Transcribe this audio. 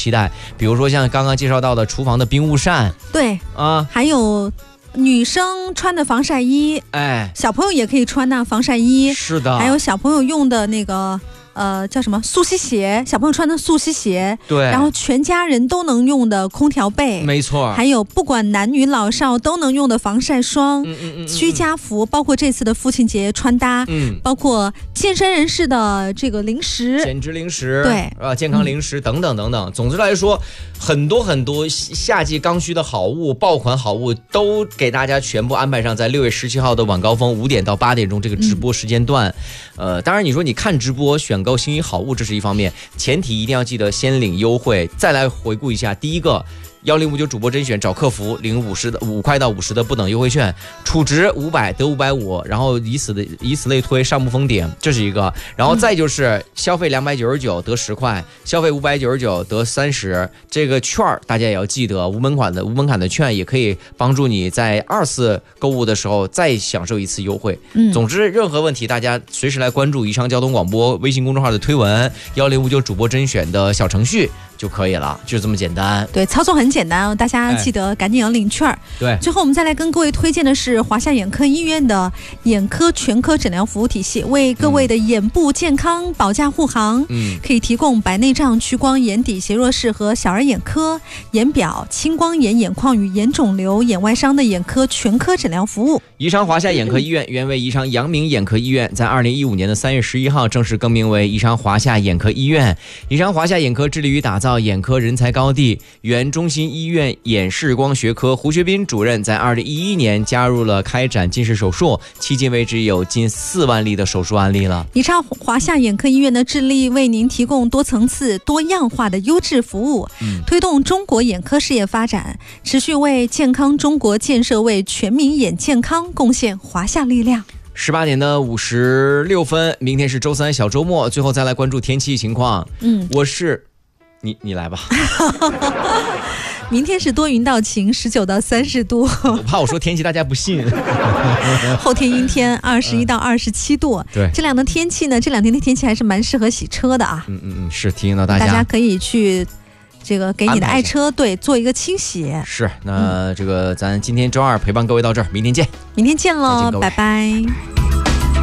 期待。比如说像刚刚介绍到的厨房的冰雾扇， 对啊， 还有女生穿的防晒衣， 哎， 小朋友也可以穿那防晒衣， 是的， 还有小朋友用的那个叫什么速吸鞋，小朋友穿的速吸鞋， 对， 然后全家人都能用的空调被， 没错， 还有不管男女老少都能用的防晒霜，居家服，包括这次的父亲节穿搭，包括健身人士的这个零食， 减脂零食， 对， 健康零食等等等等。总之来说，很多夏季刚需的好物、爆款好物都给大家全部安排上在6月17号的晚高峰5点到8点钟这个直播时间段。当然你说你看直播选购心仪好物，这是一方面，前提一定要记得先领优惠。再来回顾一下，第一个1059主播甄选找客服领5块到50的不等优惠券，储值500得550，然后以此类推，上不封顶，这是一个。然后再就是消费299得10块，消费599得30。这个券大家也要记得，无门槛的券也可以帮助你在2次购物的时候再享受一次优惠。总之任何问题大家随时来关注宜昌交通广播微信公众号的推文1059主播甄选的小程序就可以了，就这么简单。 对，操作很简单哦，大家记得赶紧要领券。 对， 最后我们再来跟各位推荐的是华夏眼科医院的眼科全科诊疗服务体系，为各位的眼部健康保驾护航。可以提供白内障、屈光、眼底斜弱视和小儿眼科、眼表、青光眼、眼眶与眼肿瘤、眼外伤的眼科全科诊疗服务。 宜昌华夏眼科医院原为宜昌阳明眼科医院，在2015年的3月11号正式更名为宜昌华夏眼科医院。宜昌华夏眼科致力于打造眼科人才高地。原中心医院眼视光学科胡学斌主任在2011年加入了开展近视手术，迄今为止有近4万例的手术案例了。 宜昌华夏眼科医院呢，致力为您提供多层次、多样化的优质服务，推动中国眼科事业发展，持续为健康中国建设、为全民眼健康贡献华夏力量。 18点的56分，明天是周三小周末，最后再来关注天气情况。我是你来吧。 明天是多云到晴，19到30度。 我怕我说天气大家不信。 后天阴天，21到27度。 对， 这两天的天气还是蛮适合洗车的啊。 是提醒到大家可以去这个给你的爱车做一个清洗。 是，那这个咱今天周二陪伴各位到这儿，明天见。 明天见喽，拜拜。